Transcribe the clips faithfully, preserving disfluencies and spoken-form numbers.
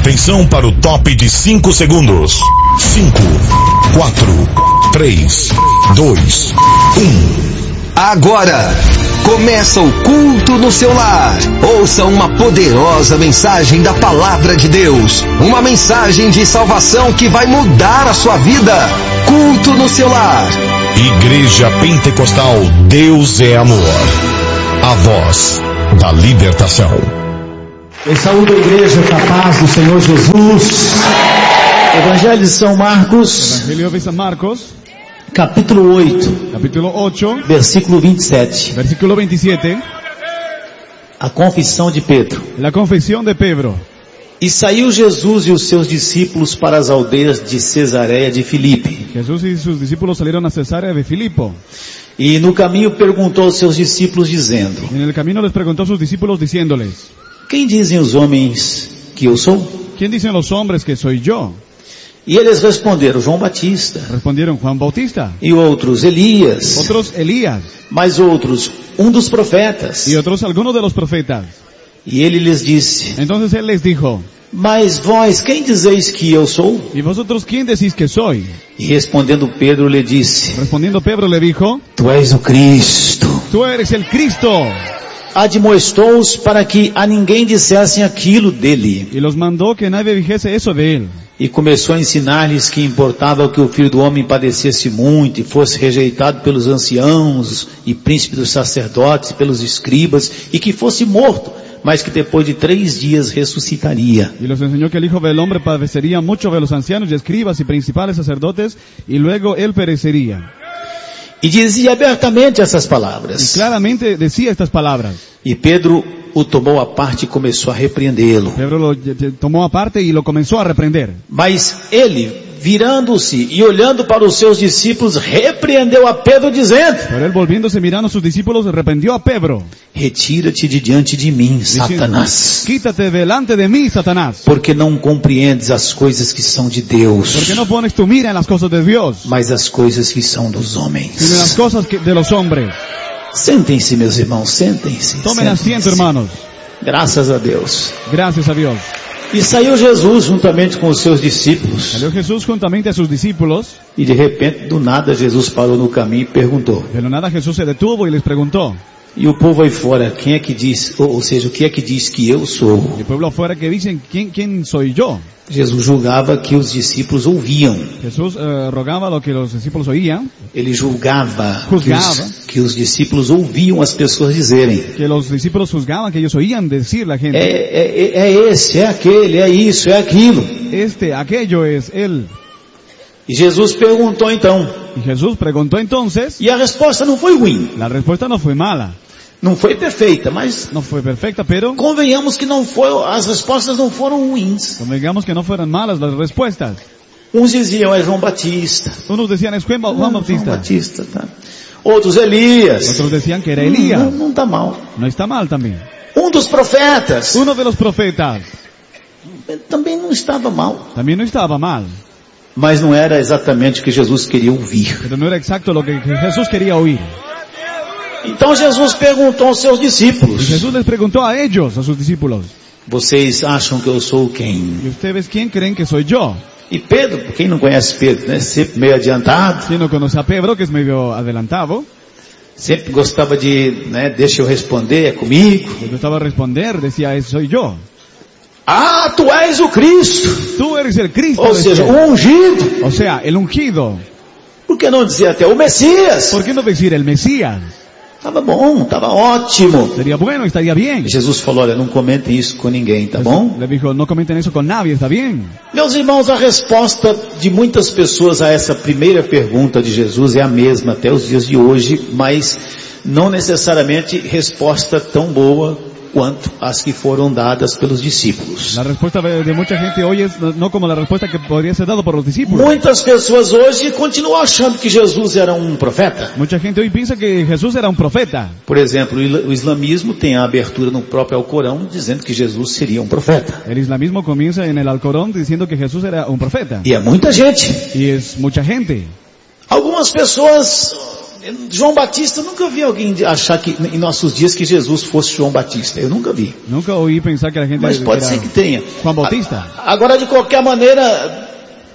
Atenção para o top de cinco segundos. cinco, quatro, três, dois, um. Agora, começa o culto no seu lar. Ouça uma poderosa mensagem da Palavra de Deus. Uma mensagem de salvação que vai mudar a sua vida. Culto no seu lar. Igreja Pentecostal Deus é Amor. A voz da libertação. Eu saúdo a igreja com a paz do Senhor Jesus. Evangelho de São Marcos. Evangelio de San Marcos. Capítulo oito. Capítulo ocho. Versículo vinte e sete. Versículo veintisiete. A confissão de Pedro. La confesión de Pedro. E saiu Jesus e os seus discípulos para as aldeias de Cesareia de Filipe. Jesús y sus discípulos salieron a Cesarea de Filipo. E no caminho perguntou aos seus discípulos dizendo: En el camino les preguntó a sus discípulos diciéndoles: Quem dizem os homens que eu sou? ¿Quién dicen los hombres que soy yo? E eles responderam: João Batista. Respondieron: Juan Bautista. E outros: Elias. Otros: Elías. Mas outros: um dos profetas. Y otros: algunos de los profetas. E ele lhes disse: Entonces él les dijo: Mas vós, quem dizeis que eu sou? ¿Y vosotros quién decís que soy? E respondendo Pedro lhe disse: Respondiendo Pedro le dijo: Tu és o Cristo. Tú eres el Cristo. Admoestou-os para que a ninguém dissessem aquilo dele. Y los mandó que nadie dijese eso de él. E começou a ensinar-lhes que importava que o Filho do Homem padecesse muito e fosse rejeitado pelos anciãos e príncipes dos sacerdotes e pelos escribas, e que fosse morto, mas que depois de três dias ressuscitaria. Y los enseñó que el Hijo del Hombre padecería mucho de los ancianos y escribas y principales sacerdotes, y luego él perecería. E dizia abertamente essas Y palavras. claramente decía estas palabras. E Pedro o tomou à parte e começou a repreendê-lo. Pedro lo tomó aparte y lo comenzó a reprender. Mas ele, virando-se e olhando para os seus discípulos, repreendeu a Pedro dizendo: Pero él, volviéndose mirando a sus discípulos, reprendió a Pedro, Retira-te de diante de mim, diciendo: Satanás, Quítate delante de mí, Satanás, porque não compreendes as coisas que são de Deus, porque no pones tu mira en las cosas de Dios, mas as coisas que são dos sino en homens. las cosas que- de los hombres. Sentem-se, meus irmãos, sentem-se. Tomen asiento, sentem-se. hermanos. Graças a Deus. Gracias a Dios. E saiu Jesus juntamente com os seus discípulos. Salió Jesús juntamente a sus discípulos, E de repente, do nada, Jesus parou no caminho e perguntou. pero nada Jesús se detuvo y les preguntó. E o povo aí fora, quem é que diz, ou, ou seja, o que é que diz que eu sou? Y el pueblo afuera que dicen: ¿quién, quién soy yo? Jesus julgava que os discípulos ouviam. Jesús eh, rogaba lo que los discípulos oían, Ele julgava que Juzgava. os, que os discípulos ouviam as pessoas dizerem. que los discípulos juzgaban, que ellos oían decir la É, gente: é, é esse, é aquele, é isso, é aquilo. Este, aquello es él. E Jesus perguntou então. Y Jesús preguntó entonces. E a resposta não foi ruim. La respuesta no fue mala, Não foi perfeita, mas no fue perfecta, pero convenhamos que não foi, as respostas não foram ruins. convengamos que no fueran malas las respuestas. Uns diziam, é João Batista. Unos decían: es Juan Juan João Bautista. Batista, tá. Outros, Elias. Otros decían que era Não, Elías. não tá mal. No está mal también. Um dos profetas. Uno de los profetas Também não estava mal. también no estaba mal, Mas não era exatamente o que Jesus queria ouvir. pero no era exacto lo que que Jesús quería oír. Então Jesus perguntou aos seus Y discípulos. Jesús les preguntó a ellos, a sus discípulos: Vocês acham que eu sou quem? ¿y ustedes quién creen que soy yo? E Pedro, quem não conhece Pedro, né? Sempre meio adiantado. Si no conoce a Pedro, que es medio adelantado, Sempre gostava de, né? Deixa eu responder, é comigo. le gustaba responder, decía: "Ese soy yo. Ah, tu és o Cristo. Tú eres el Cristo". Ou decía. seja, o ungido. O sea, el ungido. Por que não dizer até o Messias? ¿Por qué no decir el Mesías? Tava bom, tava ótimo. Sería bueno, estaría bien. Jesus falou, olha, não comentem isso com ninguém, tá bom? Le dijo: no comenten eso con nadie, está bien. Meus irmãos, a resposta de muitas pessoas a essa primeira pergunta de Jesus é a mesma até os dias de hoje, mas não necessariamente resposta tão boa quanto as que foram dadas pelos discípulos. La respuesta de, de mucha gente hoy es no como la respuesta que podría ser dado por los discípulos. Muitas pessoas hoje continuam achando que Jesus era um profeta. Mucha gente hoy piensa que Jesús era un profeta. Por exemplo, o islamismo tem a abertura no próprio Alcorão dizendo que Jesus seria um profeta. El islamismo comienza en el Alcorán diciendo que Jesús era un profeta. E é muita gente. Y es mucha gente. Algumas pessoas João Batista, eu nunca vi alguém achar que em nossos dias que Jesus fosse João Batista. Eu nunca vi. Nunca oí pensar que a gente Mas pode era ser que tenha. Juan Bautista. Agora, de qualquer maneira,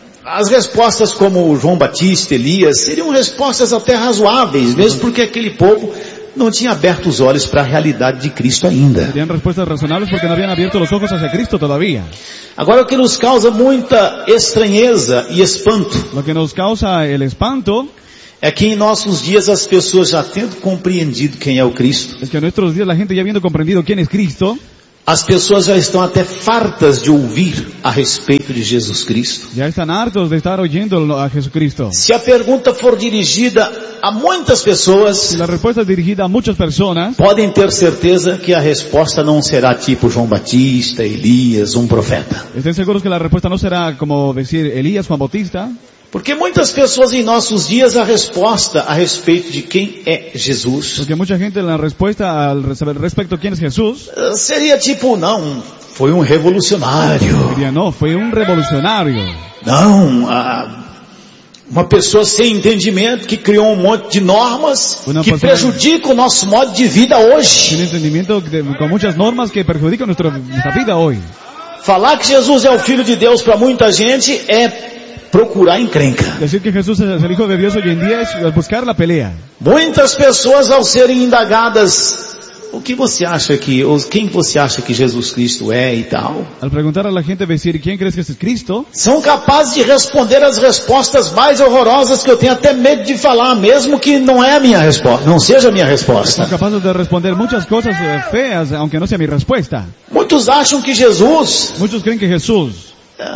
as respostas como João Batista, Elias, seriam respostas até razoáveis, mesmo porque aquele povo não tinha aberto os olhos para a realidade de Cristo ainda. Serían respuestas razonables porque no habían abierto los ojos hacia Cristo todavía. Agora, o que nos causa muita estranheza e espanto Lo que nos causa el espanto é que em nossos dias as pessoas já tendo compreendido quem é o Cristo, es que en nuestros días la gente ya habiendo comprendido quién es Cristo, as pessoas já estão até fartas de ouvir a respeito de Jesus Cristo. ya están hartos de estar oyendo a Jesucristo. Se a pergunta for dirigida a muitas pessoas, Si la respuesta es dirigida a muchas personas, podem ter certeza que a resposta não será tipo João Batista, Elias, um profeta. estén seguros que la respuesta no será como decir Elías, Juan Bautista, Porque muitas pessoas em nossos dias a resposta a respeito de quem é Jesus porque mucha gente la respuesta al res- respecto a quién es Jesús eh, seria tipo, não, foi um revolucionário. diría, no, fue un revolucionario. Não, ah, uma pessoa sem entendimento que criou um monte de normas Uma que pessoa- prejudica o nosso modo de vida hoje. Tiene entendimiento de- con muchas normas que perjudican nuestra, nuestra vida hoy. Falar que Jesus é o Filho de Deus para muita gente é procurar encrenca. Decir que Jesús es el Hijo de Dios hoy en día es buscar la pelea. Muitas pessoas, ao serem indagadas, o que você acha que, ou quem você acha que Jesus Cristo é e tal, Al preguntar a la gente, decir, ¿quién crees que es Cristo? são capazes de responder as respostas mais horrorosas que eu tenho até medo de falar, mesmo que não é a minha resposta, não seja a minha Son resposta. capaces de responder muchas cosas eh, feas, aunque no sea mi respuesta. Muitos acham que Jesus, Muchos creen que Jesús,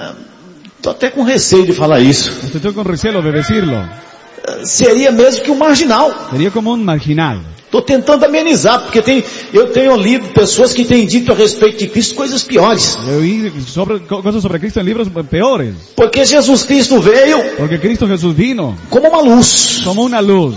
estou até com receio de falar isso, estoy con recelo de decirlo, eh, seria mesmo que um marginal. sería como un marginal. Estou tentando amenizar, porque tem, eu tenho lido pessoas que têm dito a respeito de Cristo coisas piores. Yo oí sobre, co- cosas sobre Cristo en libros peores, Porque Jesus Cristo veio porque Cristo Jesús vino como uma luz, como una luz,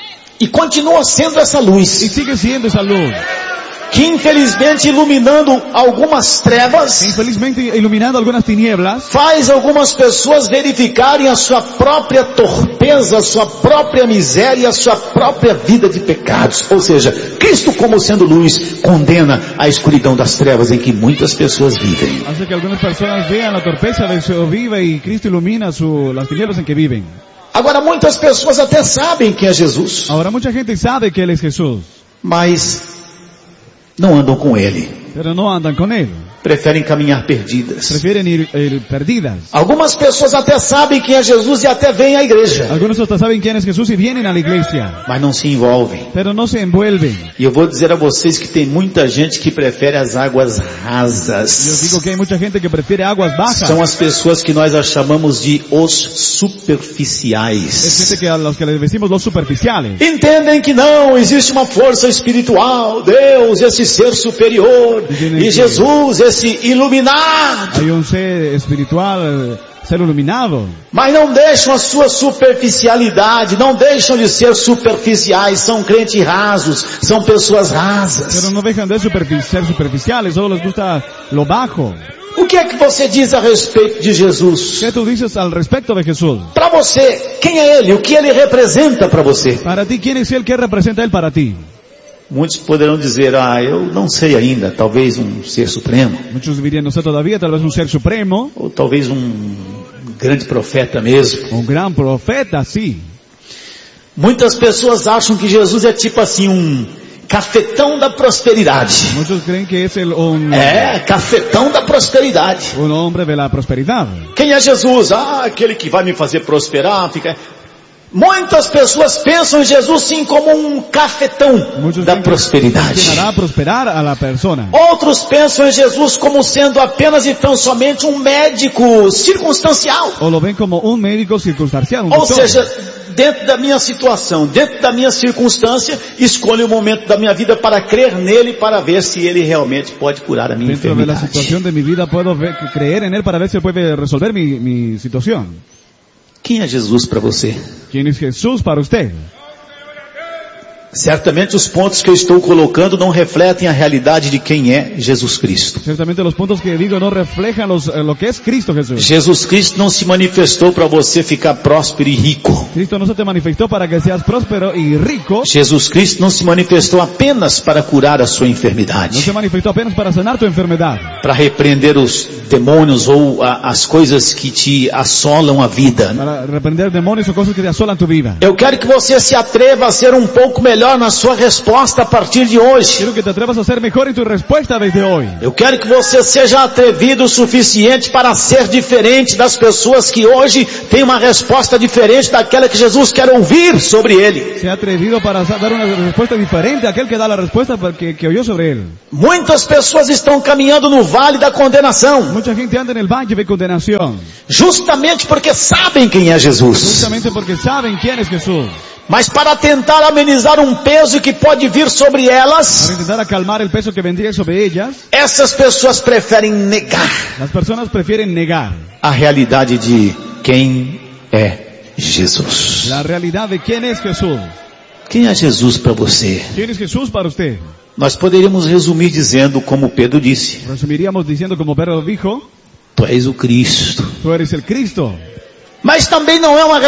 e continua sendo essa y luz, sigue siendo esa luz, que infelizmente iluminando algumas trevas, que infelizmente iluminando algunas tinieblas, faz algumas pessoas verificarem a sua própria torpeza, a sua própria miséria, a sua própria vida de pecados. Ou seja, Cristo como sendo luz, condena a escuridão das trevas em que muitas pessoas vivem. hace que algunas personas vean la torpeza de su vida y Cristo ilumina su, las tinieblas en que viven. Agora muitas pessoas até sabem quem é Jesus, Ahora mucha gente sabe que Él es Jesús, mas não andam com Ele. pero no andan con Él. Preferem caminhar perdidas. Prefieren ir, ir perdidas. Algumas pessoas até sabem quem é Jesus e até vêm à igreja, Algunos hasta saben quién es Jesús y vienen a la iglesia, mas não se envolvem. pero no se envuelven. E eu vou dizer a vocês que tem muita gente que prefere as águas Yo rasas. digo que hay mucha gente que prefiere aguas bajas. São as pessoas que nós as chamamos de os Es superficiais. gente que a los que les decimos los superficiales. Entendem que não existe uma força espiritual, Deus, esse ser superior, e Jesus, esse iluminado. Hay un ser espiritual, eh, ser iluminado. Mas não deixam a sua superficialidade, não deixam de ser superficiais, são crentes rasos, são pessoas rasas. Pero no dejan de superfi- ser superficiales, solo les gusta lo bajo. O que é que você diz a respeito de Jesus? ¿Qué tú dices al respecto de Jesús? Para você, quem é Ele? O que Ele representa para você? Para ti, ¿quién es Él? ¿Qué representa Él para ti? Muitos poderão dizer, ah, eu não sei ainda, talvez um ser supremo, Muchos dirían, no sé todavía, tal vez un ser supremo, ou talvez um grande profeta mesmo. un gran profeta, sí. Muitas pessoas acham que Jesus é tipo assim, um cafetão da prosperidade. Muchos creen que es el, un, É, cafetão da prosperidade. un hombre de la prosperidad. Quem é Jesus? Ah, aquele que vai me fazer prosperar, fica... Muitas pessoas pensam em Jesus sim como um cafetão Muchos da creen que prosperidade. quien hará prosperar a la persona. Outros pensam em Jesus como sendo apenas e tão somente um médico circunstancial. O lo ven como un médico circunstancial, un Ou doctor. seja, dentro da minha situação, dentro da minha circunstância, escolho o momento da minha vida para crer nele, para ver se ele realmente pode curar a minha Dentro de la enfermidade. situación de mi vida puedo ver- creer en Él para ver si Él puede resolver mi, mi situación. Quem é Jesus para você? ¿Quién es Jesús para usted? Certamente os pontos que eu estou colocando não refletem a realidade de quem é Jesus Cristo. Ciertamente los puntos que digo no reflejan los, eh, lo que es Cristo Jesús. Jesus Cristo não se manifestou para você ficar próspero e rico. Cristo no se te manifestó para que seas próspero y rico. Jesus Cristo não se manifestou apenas para curar a sua No enfermidade, se manifestó apenas para sanar tu enfermedad, para repreender os demônios ou a, as coisas que te assolam a vida. para reprender demonios o cosas que te asolan tu vida. Eu quero que você se atreva a ser um pouco melhor na sua resposta a partir de hoje. Quiero que te atrevas a ser mejor en tu respuesta desde hoy. Eu quero que você seja atrevido o suficiente para ser diferente das pessoas que hoje têm uma resposta diferente daquela que Jesus quer ouvir sobre ele. Se ha atrevido para dar una respuesta diferente a aquel que da la respuesta que, que oyó sobre él. Muitas pessoas estão caminhando no vale da condenação, Mucha gente anda en el valle de condenación, justamente porque sabem quem é Jesus. justamente porque saben quién es Jesús. Mas para tentar amenizar um peso que pode vir sobre Para elas, intentar acalmar el peso que vendría sobre ellas, essas pessoas preferem negar las personas prefieren negar a realidade de quem é Jesus. la realidad de quién es Jesús. Quem é Jesus para você? ¿Quién es Jesús para usted? Nós poderíamos resumir dizendo, como Pedro disse, Resumiríamos diciendo como Pedro dijo, tu és o Cristo. tú eres el Cristo. Mas também não é uma